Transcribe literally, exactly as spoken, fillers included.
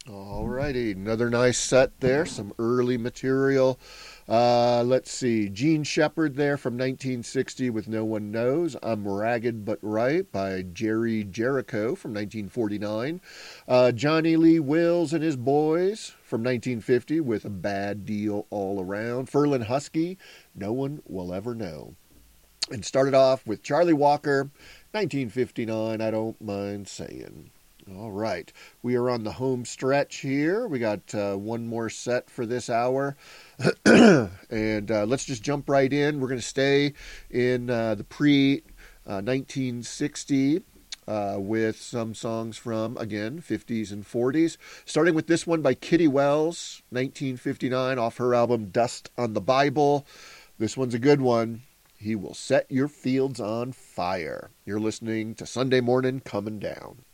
All righty, another nice set there. Some early material. Uh, let's see, Gene Shepard there from nineteen sixty with No One Knows. I'm Ragged But Right by Jerry Jericho from nineteen forty-nine. Uh, Johnny Lee Wills and His Boys from nineteen fifty with A Bad Deal All Around. Ferlin Husky, No One Will Ever Know. And started off with Charlie Walker, nineteen fifty-nine, I Don't Mind Saying. All right, we are on the home stretch here. We got uh, one more set for this hour. and uh, let's just jump right in. We're going to stay in uh, the pre nineteen sixty uh, with some songs from, again, fifties and forties. Starting with this one by Kitty Wells, nineteen fifty-nine, off her album Dust on the Bible. This one's a good one. He will set your fields on fire. You're listening to Sunday Morning Coming Down.